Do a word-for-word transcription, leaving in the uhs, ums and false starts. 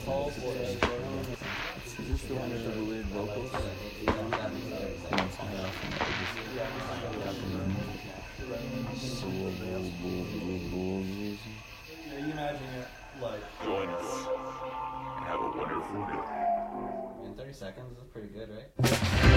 Is this the one with the weird vocals? Join us and have a wonderful day. In thirty seconds is pretty good, right?